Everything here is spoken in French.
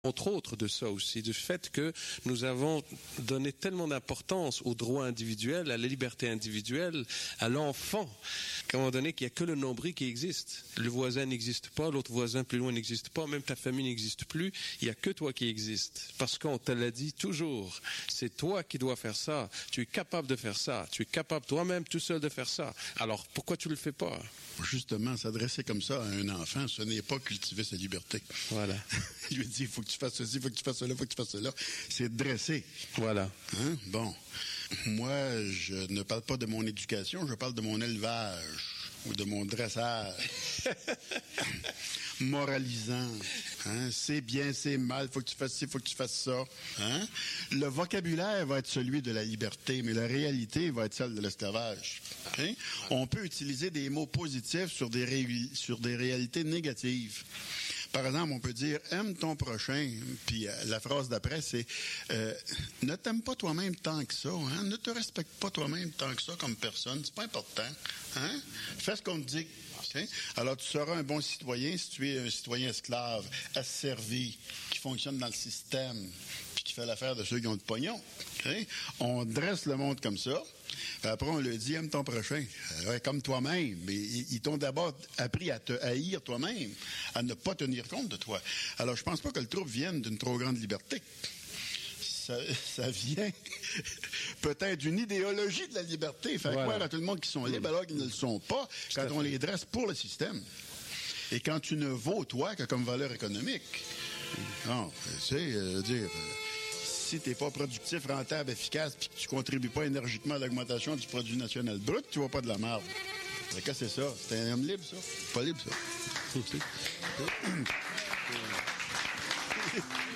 entre autres de ça aussi, du fait que nous avons donné tellement d'importance aux droits individuels, à la liberté individuelle, à l'enfant, qu'à un moment donné, qu'il n'y a que le nombril qui existe. Le voisin n'existe pas, l'autre voisin plus loin n'existe pas, même ta famille n'existe plus, il n'y a que toi qui existe. Parce qu'on te l'a dit toujours, c'est toi qui dois faire ça, tu es capable de faire ça, tu es capable toi-même tout seul de faire ça. Alors pourquoi tu le fais pas? Justement, s'adresser comme ça à un enfant, ce n'est pas cultiver sa liberté. Voilà. Il lui dit, il faut que tu fasses ceci, il faut que tu fasses cela, il faut que tu fasses cela. C'est dresser. Voilà. Hein? Bon. Moi, je ne parle pas de mon éducation, je parle de mon élevage ou de mon dressage. Moralisant. Hein? C'est bien, c'est mal, il faut que tu fasses ci, il faut que tu fasses ça. Hein? Le vocabulaire va être celui de la liberté, mais la réalité va être celle de l'esclavage. Okay? On peut utiliser des mots positifs sur des réalités négatives. Par exemple, on peut dire « aime ton prochain », puis la phrase d'après, c'est « ne t'aime pas toi-même tant que ça, hein? Ne te respecte pas toi-même tant que ça comme personne, c'est pas important. Hein? Fais ce qu'on te dit. Okay? Alors, tu seras un bon citoyen si tu es un citoyen esclave, asservi, qui fonctionne dans le système, puis qui fait l'affaire de ceux qui ont le pognon. Okay? On dresse le monde comme ça. Après, on le dit, aime ton prochain, comme toi-même. Mais ils t'ont d'abord appris à te haïr toi-même, à ne pas tenir compte de toi. Alors, je pense pas que le trouble vienne d'une trop grande liberté. Ça vient peut-être d'une idéologie de la liberté. Faire croire à tout le monde qu'ils sont libres alors qu'ils ne le sont pas quand on les dresse pour le système. Et quand tu ne vaux, toi, que comme valeur économique. Non, tu sais, si tu n'es pas productif, rentable, efficace, puis que tu ne contribues pas énergiquement à l'augmentation du produit national brut, tu ne vas pas de la merde. Fait que c'est ça. C'est un homme libre, ça. Pas libre, ça.